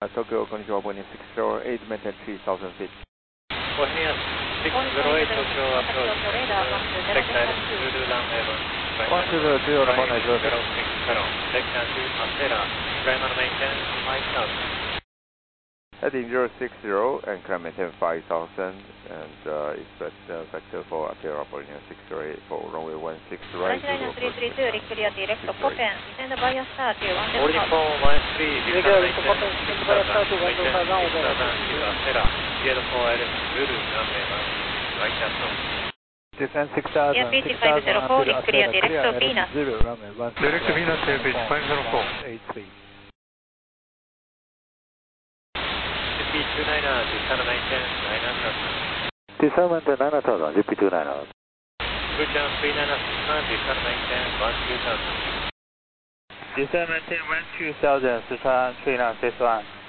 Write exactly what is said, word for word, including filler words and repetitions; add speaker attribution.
Speaker 1: Tokyo, konnichiwa, Boeing six zero eight, maintain three thousand feet.
Speaker 2: Boeing six zero eight, Tokyo approach, sector Zulu runway
Speaker 1: one two zero zero, one nine zero
Speaker 2: zero six zero, sector to Masera, climb and maintain five thousand.
Speaker 1: Heading zero six zero and climb maintain five thousand and uh, expect uh, factor for appear Boeing six zero eight for runway one six right.
Speaker 3: three three two, clear direct Copen, descend via start, one zero
Speaker 2: Boarding four one three, descend maintain six thousand, maintain six thousand to Masera, geared for Zulu runway right approach.
Speaker 4: Descend six thousand,
Speaker 3: yeah, P T five zero four is clear, direct Venus.
Speaker 4: Zero, runway one.
Speaker 2: Direct Venus, Airbus five zero four.
Speaker 4: eight three.
Speaker 2: G P two niner, descend maintain nine hundred.
Speaker 4: Descend maintain nine thousand, G P two niner.
Speaker 2: Fujian three niner six one, descend maintain one two thousand.
Speaker 4: Descend maintain one two thousand, Sichuan three nine six one.